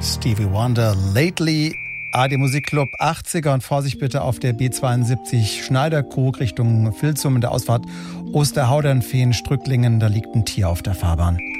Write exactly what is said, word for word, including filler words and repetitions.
Stevie Wonder, Lately. A D Musikclub achtziger und Vorsicht bitte auf der B zweiundsiebzig Schneiderkrug Richtung Vilsum in der Ausfahrt Osterhaudern-Feen-Strücklingen. Da liegt ein Tier auf der Fahrbahn.